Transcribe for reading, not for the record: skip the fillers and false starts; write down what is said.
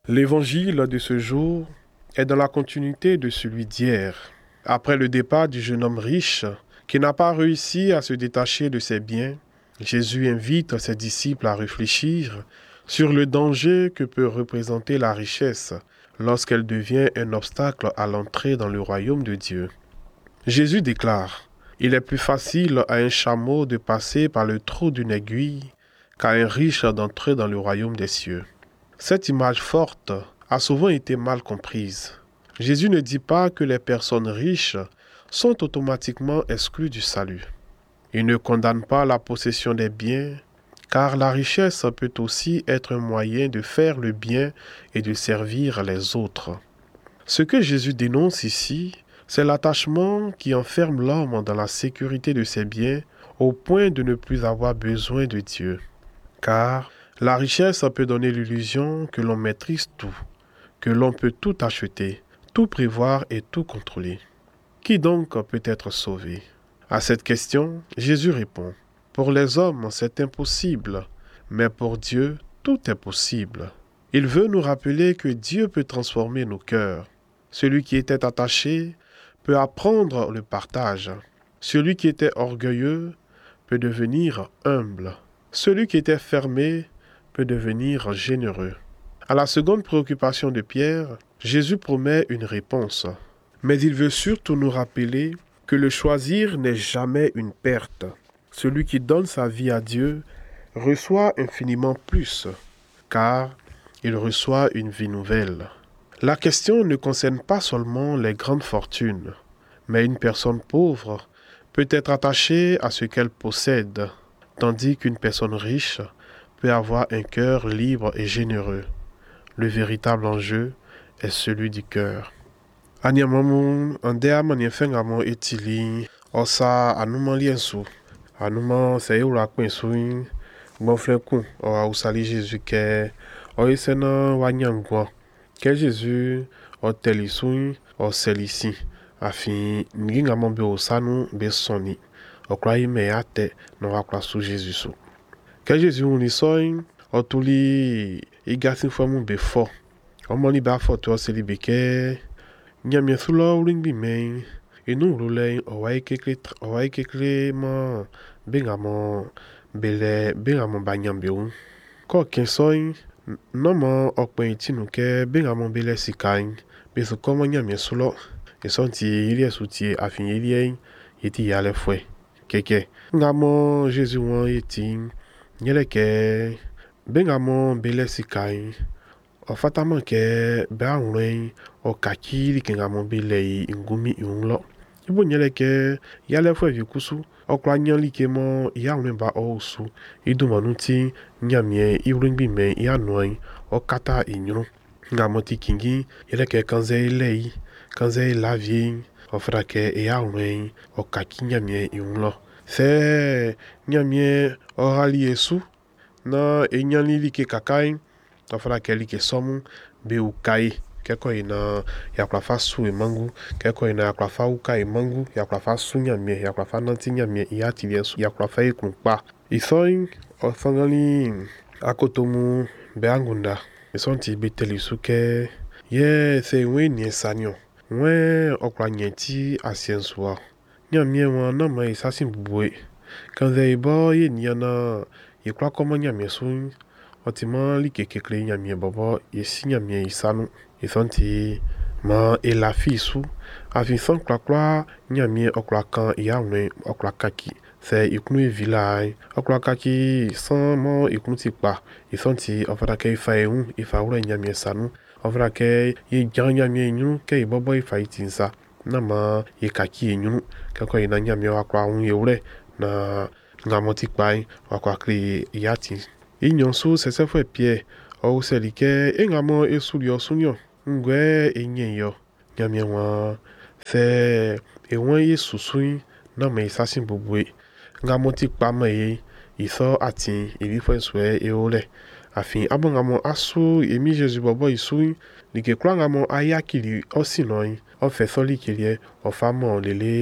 L'évangile de ce jour est dans la continuité de celui d'hier. Après le départ du jeune homme riche, qui n'a pas réussi à se détacher de ses biens, Jésus invite ses disciples à réfléchir sur le danger que peut représenter la richesse lorsqu'elle devient un obstacle à l'entrée dans le royaume de Dieu. Jésus déclare: « Il est plus facile à un chameau de passer par le trou d'une aiguille qu'à un riche d'entrer dans le royaume des cieux. » Cette image forte a souvent été mal comprise. Jésus ne dit pas que les personnes riches sont automatiquement exclues du salut. Il ne condamne pas la possession des biens, car la richesse peut aussi être un moyen de faire le bien et de servir les autres. Ce que Jésus dénonce ici, c'est l'attachement qui enferme l'homme dans la sécurité de ses biens au point de ne plus avoir besoin de Dieu. Car la richesse peut donner l'illusion que l'on maîtrise tout, que l'on peut tout acheter, tout prévoir et tout contrôler. Qui donc peut être sauvé? À cette question, Jésus répond: « Pour les hommes, c'est impossible, mais pour Dieu, tout est possible. » Il veut nous rappeler que Dieu peut transformer nos cœurs. Celui qui était attaché peut apprendre le partage. Celui qui était orgueilleux peut devenir humble. Celui qui était fermé peut devenir généreux. À la seconde préoccupation de Pierre, Jésus promet une réponse. Mais il veut surtout nous rappeler que le choisir n'est jamais une perte. Celui qui donne sa vie à Dieu reçoit infiniment plus, car il reçoit une vie nouvelle. La question ne concerne pas seulement les grandes fortunes, mais une personne pauvre peut être attachée à ce qu'elle possède, tandis qu'une personne riche peut avoir un cœur libre et généreux. Le véritable enjeu est celui du cœur. Anyamamu andea maniefengamo etili osa anuma liensu anuma seyura kpensu gbonfleku o usali Jésus ke o isena wanyangwa ke Jésus o telisu o selisi afin ngingamo be osanu be soni o kwai me ate no akwa su Jésus su ke Jésus uni soin o tuli igasin fomu be fo o moni ba fo to selibeke nyamie sulo ringbi men inu rule owai kekle ma bengamo banyambeu ko kensoin nomo okpen tinuke bengamo bele sikain beso komo nyamie sulo esonti ilie suti afin ilie yeti yale fwe keke ngamo Jésus won yeti nyeleke bengamo bele sikain o fatama ke ba unwen o kakiri ke ngamo bele ngumi unlo ibo nyeleke yale fwe vikusu o kwa nyali ke mo ya unwen ba o usu idumanuti nyamie iwringbi me ya noin o kata inyru ngamo tikingi yeleke kanze lei kanze lavie o frake ya unwen o kaki nyamie unlo se nyamie o rali esu na enyali like kakai tofara keli ke somu be ukai keko ina yaklafa su emangu keko ina yaklafa ukai emangu yaklafa su nyamie yaklafa nanti nyamie yati yesu yaklafa ekunpa isoin ofangali akotomu be angunda isonti beteli suke ye se weni sanyo we okwa nyeti asienswa nyamie wa na mai sasin bubwe kanze ibo ye nyana yekwa komo nyamie su otima like kekle nyamie bobo yesi nyamie isanu isonti ma elafi su afi son klakla nyamie okla kan yawe okla kaki se ikunu evilai okla kaki san mo ikunu tipa isonti ofara ke ifaeun ifaura nyamie sanu ofara ke ye nyamie nyu ke bobo ifaitinsa na ma ye kaki nyu kako ina nyamie akwa un yeure na ngamoti pai akwa kri yati inyonsu sesefwe pie o selike engamo esulio sunyo ngwe enyeyo nyamie wa fe ewon yesusun na me sasin bubwe ngamoti pamaye iso atin ilifenswe eole afin abongamo asu emi Jésus bobo isu like kwangamo ayakili osinoi o fe soli kelie o famo lele